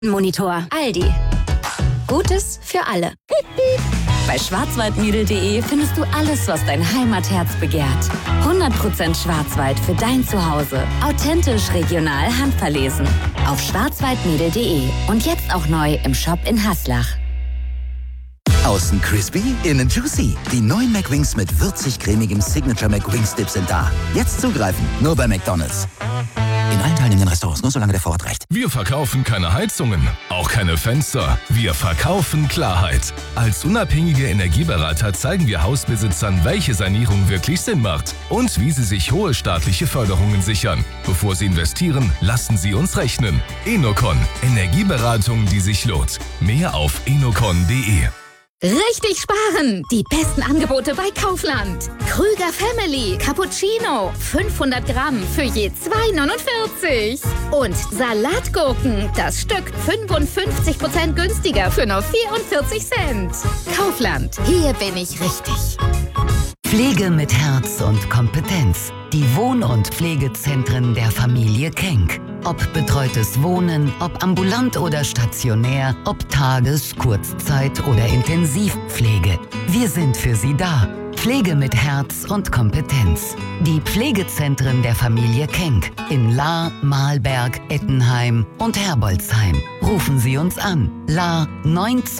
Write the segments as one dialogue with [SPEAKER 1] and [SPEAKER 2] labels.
[SPEAKER 1] Monitor. Aldi. Gutes für alle. Bei schwarzwaldmädel.de findest du alles, was dein Heimatherz begehrt. 100% Schwarzwald für dein Zuhause. Authentisch, regional, handverlesen. Auf schwarzwaldmädel.de. Und jetzt auch neu im Shop in Haslach.
[SPEAKER 2] Außen crispy, innen juicy. Die neuen McWings mit würzig-cremigem Signature McWings Dip sind da. Jetzt zugreifen, nur bei McDonald's. In allen teilnehmenden Restaurants, nur solange der Vorrat reicht.
[SPEAKER 3] Wir verkaufen keine Heizungen, auch keine Fenster. Wir verkaufen Klarheit. Als unabhängige Energieberater zeigen wir Hausbesitzern, welche Sanierung wirklich Sinn macht und wie sie sich hohe staatliche Förderungen sichern. Bevor sie investieren, lassen sie uns rechnen. Enocon. Energieberatung, die sich lohnt. Mehr auf enocon.de.
[SPEAKER 4] Richtig sparen! Die besten Angebote bei Kaufland. Krüger Family Cappuccino 500 Gramm für je 2,49. Und Salatgurken, das Stück 55% günstiger für nur 44 Cent. Kaufland, hier bin ich richtig.
[SPEAKER 5] Pflege mit Herz und Kompetenz. Die Wohn- und Pflegezentren der Familie Kenck. Ob betreutes Wohnen, ob ambulant oder stationär, ob Tages-, Kurzzeit- oder Intensivpflege. Wir sind für Sie da. Pflege mit Herz und Kompetenz. Die Pflegezentren der Familie Kenck in Lahr, Mahlberg, Ettenheim und Herbolzheim. Rufen Sie uns an. Lahr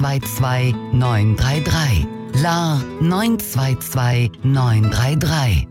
[SPEAKER 5] 922 933. Lahr 922 933.